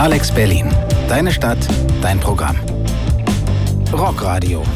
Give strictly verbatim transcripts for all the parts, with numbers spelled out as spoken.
Alex Berlin. Deine Stadt, dein Programm. Rockradio.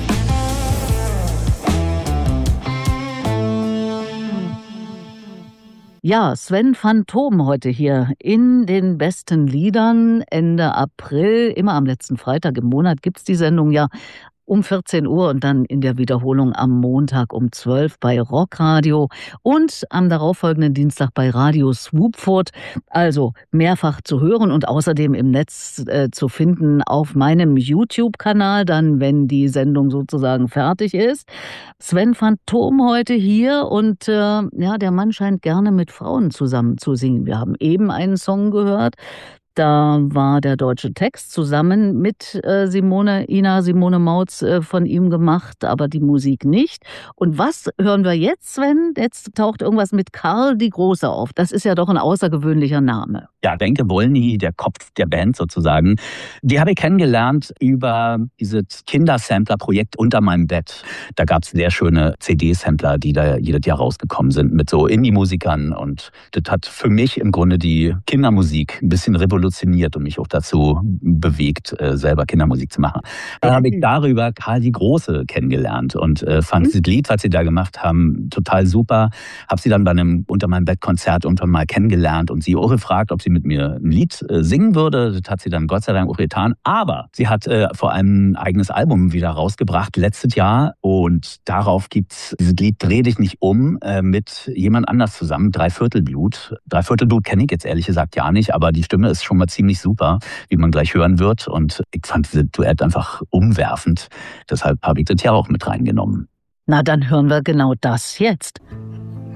Ja, Sven Phantom heute hier in den besten Liedern Ende April. Immer am letzten Freitag im Monat gibt's die Sendung ja um vierzehn Uhr und dann in der Wiederholung am Montag um zwölf bei Rockradio und am darauffolgenden Dienstag bei Radio Swoopford. Also mehrfach zu hören und außerdem im Netz äh, zu finden auf meinem YouTube-Kanal, dann wenn die Sendung sozusagen fertig ist. Sven Phantom heute hier und äh, ja, der Mann scheint gerne mit Frauen zusammen zu singen. Wir haben eben einen Song gehört. Da war der deutsche Text zusammen mit äh, Simone, Ina Simone Mautz äh, von ihm gemacht, aber die Musik nicht. Und was hören wir jetzt, Sven? Jetzt taucht irgendwas mit Karl die Große auf. Das ist ja doch ein außergewöhnlicher Name. Ja, Wenke Wollny, der Kopf der Band sozusagen. Die habe ich kennengelernt über dieses Kindersampler-Projekt Unter meinem Bett. Da gab es sehr schöne C D-Sampler, die da jedes Jahr rausgekommen sind mit so Indie-Musikern. Und das hat für mich im Grunde die Kindermusik ein bisschen revolutioniert und mich auch dazu bewegt, selber Kindermusik zu machen. Dann habe ich darüber Karl die Große kennengelernt und fand mhm. das Lied, was sie da gemacht haben, total super. Habe sie dann bei einem Unter meinem Bett-Konzert irgendwann mal kennengelernt und sie auch gefragt, ob sie mit mir ein Lied singen würde. Das hat sie dann Gott sei Dank auch getan. Aber sie hat äh, vor allem ein eigenes Album wieder rausgebracht, letztes Jahr. Und darauf gibt's dieses Lied Dreh dich nicht um äh, mit jemand anders zusammen, Dreiviertelblut. Dreiviertelblut kenne ich jetzt ehrlich gesagt ja nicht, aber die Stimme ist schon mal ziemlich super, wie man gleich hören wird. Und ich fand dieses Duett einfach umwerfend. Deshalb habe ich das ja auch mit reingenommen. Na, dann hören wir genau das jetzt.